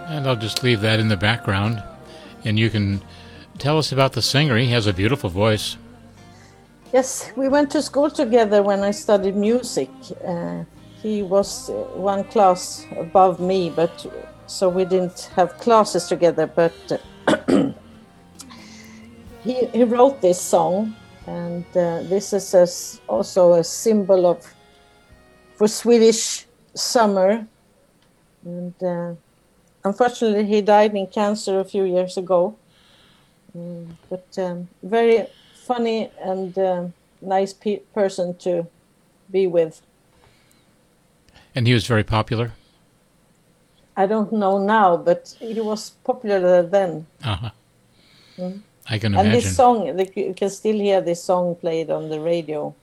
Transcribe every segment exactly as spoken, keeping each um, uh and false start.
And I'll just leave that in the background. And you can tell us about the singer. He has a beautiful voice. Yes, we went to school together when I studied music. Uh, he was uh, one class above me, but so we didn't have classes together. But uh, he, he wrote this song, and uh, this is a, also a symbol of for Swedish summer. And uh, unfortunately, he died in cancer a few years ago. Mm, but um, very funny and uh, nice pe- person to be with. And he was very popular? I don't know now, but he was popular then. Uh-huh. Mm. I can and imagine. And this song, you can still hear this song played on the radio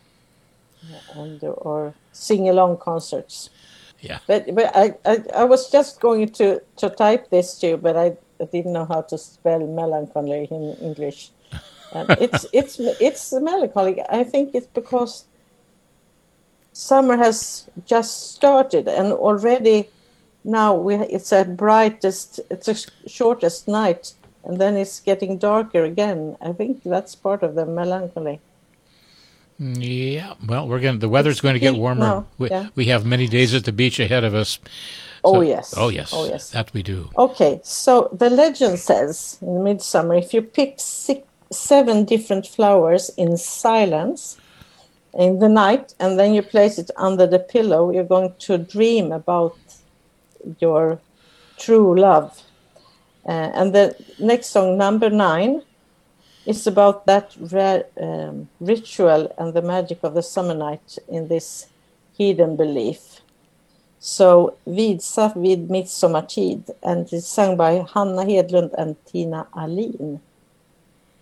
and or sing-along concerts. Yeah. But but I, I, I was just going to, to type this too, but I, I didn't know how to spell melancholy in English. And it's it's it's melancholy. I think it's because summer has just started, and already now we it's a brightest, it's a shortest night, and then it's getting darker again. I think that's part of the melancholy. Yeah, well, we're going. The weather's it's going to get warmer. Now, we, yeah. we have many days at the beach ahead of us. So, oh yes. Oh yes. Oh yes. That we do. Okay, so the legend says in midsummer, if you pick six, seven different flowers in silence in the night, and then you place it under the pillow, you're going to dream about your true love. Uh, and the next song, number nine, is about that ra- um, ritual and the magic of the summer night in this hidden belief. So, Visa vid midsommartid, and it's sung by Hanna Hedlund and Tina Alin.